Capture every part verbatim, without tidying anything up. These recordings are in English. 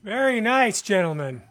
Very nice, gentlemen.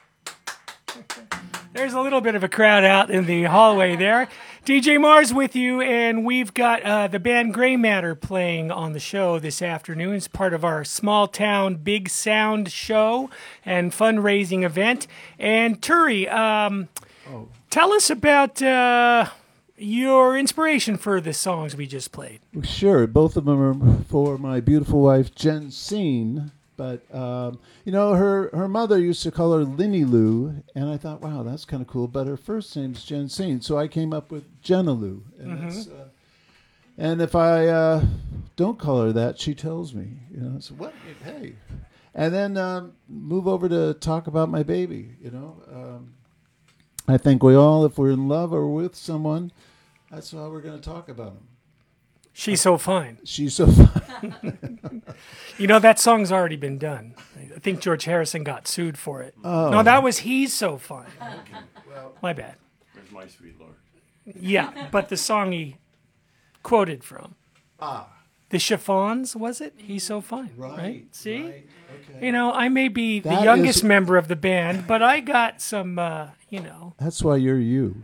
There's a little bit of a crowd out in the hallway there. D J Mars with you, and we've got uh, the band Gray Matter playing on the show this afternoon. It's part of our Small Town Big Sound show and fundraising event. And Turi, um, oh. tell us about uh, your inspiration for the songs we just played. Sure. Both of them are for my beautiful wife, Jen Seen. But, um, you know, her, her mother used to call her Linny Lou, and I thought, wow, that's kind of cool. But her first name's Jensine, so I came up with Jenna Lou. And, mm-hmm. that's, uh, and if I uh, don't call her that, she tells me, you know, so what? Hey. And then um, move over to talk about my baby, you know. Um, I think we all, if we're in love or with someone, that's how we're going to talk about them. She's so fine. She's so fine. You know, that song's already been done. I think George Harrison got sued for it. Oh. No, that was He's So Fine. Okay. Well, my bad. Where's My Sweet Lord? Yeah, but the song he quoted from. Ah. The Chiffons, was it? He's So Fine. Right. right? See? Right. Okay. You know, I may be That the youngest is... member of the band, but I got some, uh, you know. That's why you're you.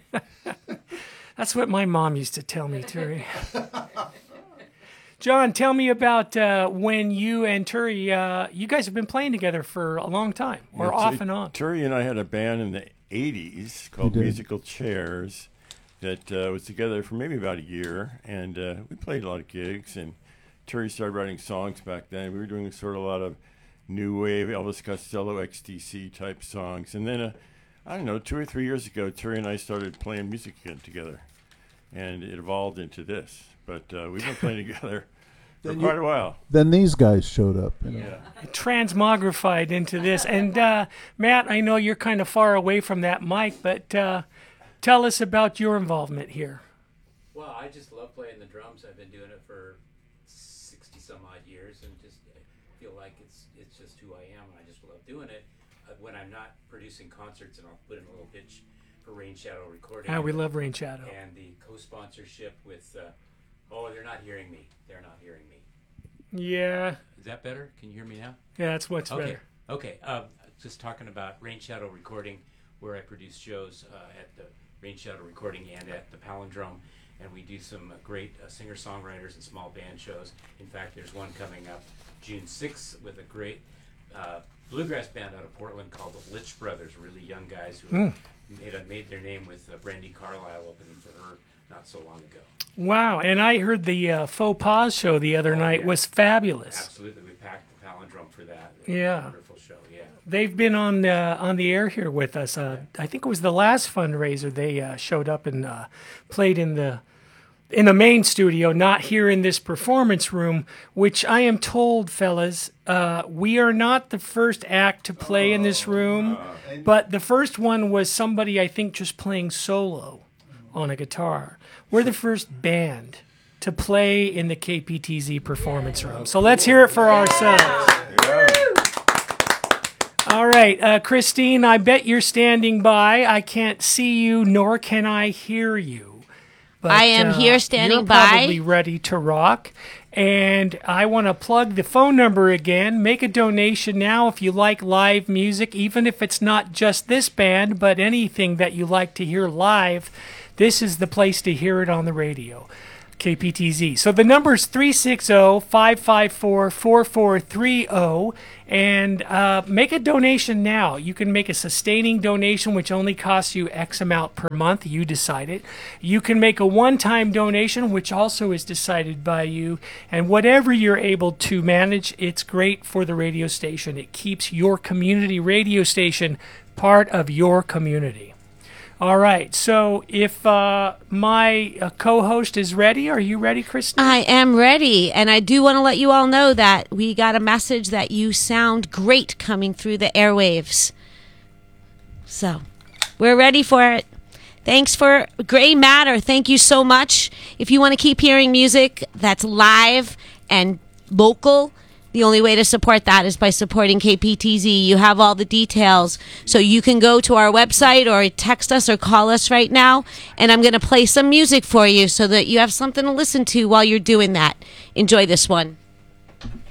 That's what my mom used to tell me, Turi. John, tell me about uh, when you and Turi, uh, you guys have been playing together for a long time, or yeah, off and on. Turi and I had a band in the eighties called Musical Chairs that uh, was together for maybe about a year, and uh, we played a lot of gigs, and Turi started writing songs back then. We were doing sort of a lot of new wave, Elvis Costello, X T C type songs, and then uh, I don't know, two or three years ago, Turi and I started playing music again together, and it evolved into this. But uh, we've been playing together for quite you, a while. Then these guys showed up. You know? Yeah. Transmogrified into this. And uh, Matt, I know you're kind of far away from that mic, but uh, tell us about your involvement here. Well, I just love playing the drums. I've been doing it for sixty some odd years, and just feel like it's it's just who I am, and I just love doing it. Uh, when I'm not producing concerts, and I'll put in a little pitch for Rain Shadow Recording. Ah, we love Rain Shadow. And the co-sponsorship with, uh, oh, they're not hearing me. They're not hearing me. Yeah. Is that better? Can you hear me now? Yeah, that's much okay. better. Okay. Uh, just talking about Rain Shadow Recording, where I produce shows uh, at the Rain Shadow Recording and at the Palindrome. And we do some uh, great uh, singer-songwriters and small band shows. In fact, there's one coming up June sixth with a great uh, bluegrass band out of Portland called the Litch Brothers, really young guys who mm. made, uh, made their name with uh, Brandy Carlisle opening for her not so long ago. Wow, and I heard the uh, Faux Pas show the other oh, night yeah. was fabulous. Absolutely, we packed the Palindrome for that. Yeah. Wonderful show, yeah. They've been on the, on the air here with us. Uh, I think it was the last fundraiser they uh, showed up and uh, played in the in the main studio, not here in this performance room, which I am told, fellas, uh, we are not the first act to play oh, in this room, uh, but the first one was somebody, I think, just playing solo on a guitar. We're the first band to play in the K P T Z performance room. So let's hear it for ourselves. Yeah. All right, uh, Christine, I bet you're standing by. I can't see you, nor can I hear you. But, I am uh, here standing you're by. Probably ready to rock. And I want to plug the phone number again. Make a donation now if you like live music, even if it's not just this band, but anything that you like to hear live. This is the place to hear it on the radio. K P T Z. So the number is three six zero, five five four, four four three zero, and uh, make a donation now. You can make a sustaining donation, which only costs you X amount per month. You decide it. You can make a one-time donation, which also is decided by you. And whatever you're able to manage, it's great for the radio station. It keeps your community radio station part of your community. All right, so if uh, my uh, co-host is ready, are you ready, Christine? I am ready, and I do want to let you all know that we got a message that you sound great coming through the airwaves. So, we're ready for it. Thanks for Gray Matter. Thank you so much. If you want to keep hearing music that's live and local, the only way to support that is by supporting K P T Z. You have all the details. So you can go to our website or text us or call us right now. And I'm going to play some music for you so that you have something to listen to while you're doing that. Enjoy this one.